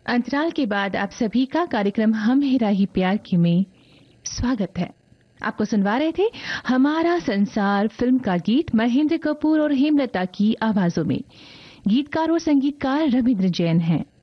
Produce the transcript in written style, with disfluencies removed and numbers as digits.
अंतराल के बाद आप सभी का कार्यक्रम हम हेरा ही प्यार की में स्वागत है। आपको सुनवा रहे थे हमारा संसार फिल्म का गीत महेंद्र कपूर और हेमलता की आवाजों में। गीतकार और संगीतकार रविंद्र जैन हैं।